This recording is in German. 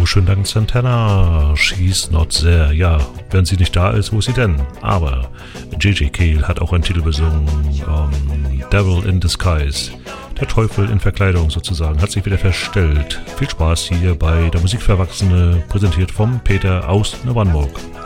Oh, schönen Dank, Santana. She's not there. Ja, wenn sie nicht da ist, wo ist sie denn? Aber J.J. Cale hat auch einen Titel besungen. Devil in Disguise. Der Teufel in Verkleidung sozusagen hat sich wieder verstellt. Viel Spaß hier bei der Musik für Erwachsene, präsentiert vom Peter aus Nowandmork.